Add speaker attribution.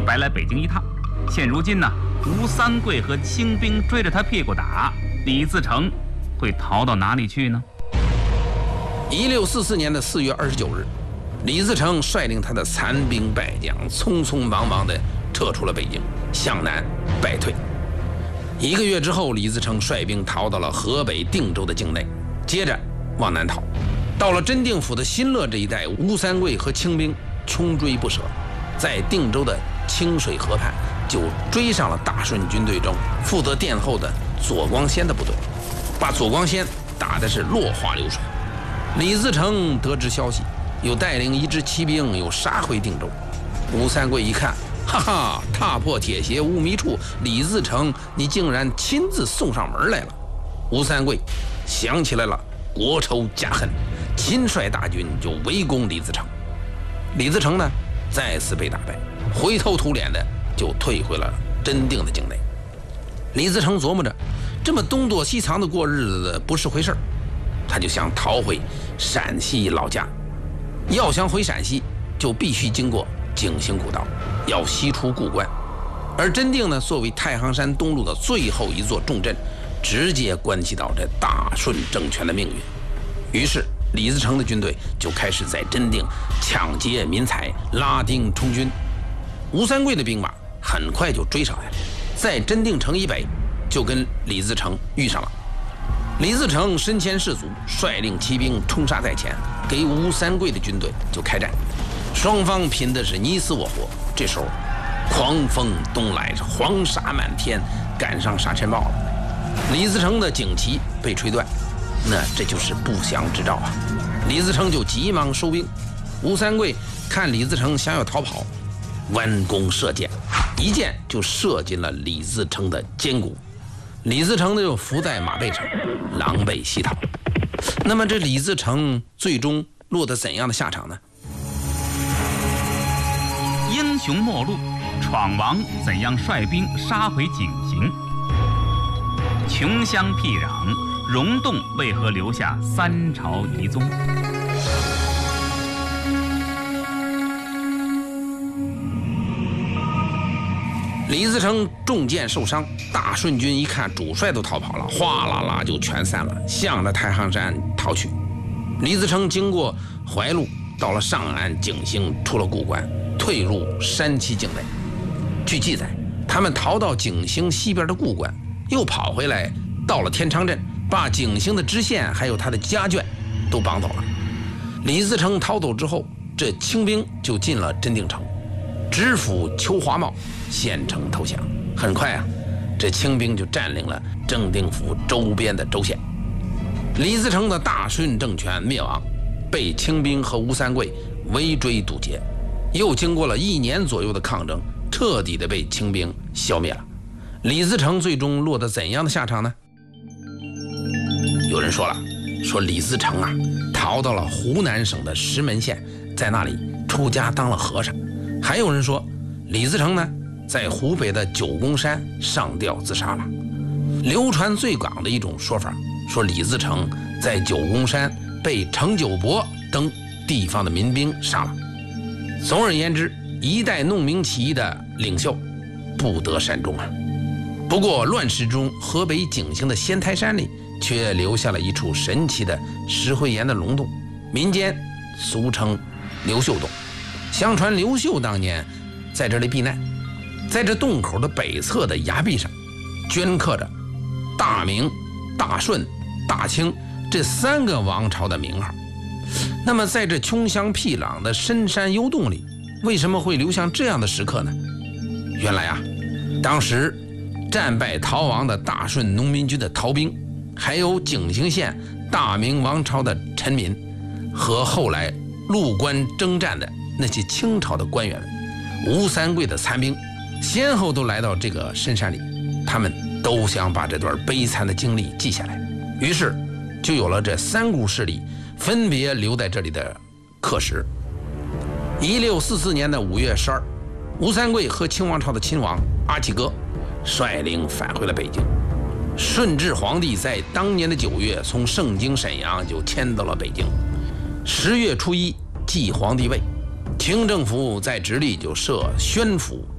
Speaker 1: 白来北京一趟。现如今呢，吴三桂和清兵追着他屁股打，李自成会逃到哪里去呢
Speaker 2: ？1644年的4月29日，李自成率领他的残兵败将，匆匆忙忙地撤出了北京，向南败退。1个月之后，李自成率兵逃到了河北定州的境内，接着往南逃，到了真定府的新乐这一带，吴三桂和清兵穷追不舍，在定州的清水河畔就追上了大顺军队中负责殿后的左光先的部队，把左光先打的是落花流水。李自成得知消息，又带领一支骑兵又杀回定州。吴三桂一看，哈哈，踏破铁鞋无觅处，李自成你竟然亲自送上门来了。吴三桂想起来了国仇家恨，亲率大军就围攻李自成。李自成呢再次被打败，灰头土脸的就退回了真定的境内。李自成琢磨着，这么东躲西藏的过日子不是回事儿，他就想逃回陕西老家。要想回陕西，就必须经过井陉古道，要西出故关。而真定呢，作为太行山东路的最后一座重镇，直接关系到这大顺政权的命运。于是李自成的军队就开始在真定抢劫民财，拉丁充军。吴三桂的兵马很快就追上来了，在真定城以北就跟李自成遇上了。李自成身先士卒，率领骑兵冲杀在前，给吴三桂的军队就开战，双方拼的是你死我活。这时候狂风东来，黄沙满天，赶上沙尘暴了。李自成的旌旗被吹断，那这就是不祥之兆啊！李自成就急忙收兵。吴三桂看李自成想要逃跑，弯弓射箭，一箭就射进了李自成的肩骨。李自成呢又伏在马背上，狼狈西逃。那么这李自成最终落得怎样的下场呢？
Speaker 1: 英雄末路，闯王怎样率兵杀回井陉？穷乡僻壤，溶洞为何留下3朝遗踪？
Speaker 2: 李自成中箭受伤，大顺军一看主帅都逃跑了，哗啦啦就全散了，向着太行山逃去。李自成经过怀路，到了上岸井陉，出了故关，退入山西境内。据记载，他们逃到井陉西边的故关，又跑回来，到了天昌镇，把井陉的知县还有他的家眷都绑走了。李自成逃走之后，这清兵就进了真定城，知府邱华茂献城投降。很快啊，这清兵就占领了正定府周边的州县。李自成的大顺政权灭亡，被清兵和吴三桂围追堵截，又经过了1年左右的抗争，彻底的被清兵消灭了。李自成最终落得怎样的下场呢？有人说了，说李自成啊逃到了湖南省的石门县，在那里出家当了和尚。还有人说李自成呢在湖北的九宫山上吊自杀了。流传最广的一种说法，说李自成在九宫山被程九伯等地方的民兵杀了。总而言之，一代弄明起义的领袖不得善终啊。不过乱世中，河北井陉的仙台山里却留下了一处神奇的石灰岩的龙洞，民间俗称刘秀洞。相传刘秀当年在这里避难，在这洞口的北侧的崖壁上镌刻着大明、大顺、大清这3个王朝的名号。那么在这穷乡僻壤的深山幽洞里，为什么会留下这样的石刻呢？原来啊，当时战败逃亡的大顺农民军的逃兵，还有井陉县大明王朝的臣民，和后来入关征战的那些清朝的官员们，吴三桂的残兵，先后都来到这个深山里，他们都想把这段悲惨的经历记下来，于是就有了这3股势力分别留在这里的刻石。1644年的5月12日，吴三桂和清王朝的亲王阿济哥率领返回了北京。顺治皇帝在当年的9月从盛京沈阳就迁到了北京。10月初1继皇帝位，清政府在直隶就设宣府